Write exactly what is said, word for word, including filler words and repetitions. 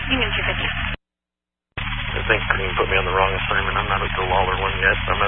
Union two fifty. I think Green put me on the wrong assignment. I'm not at the Lawler one yet. I'm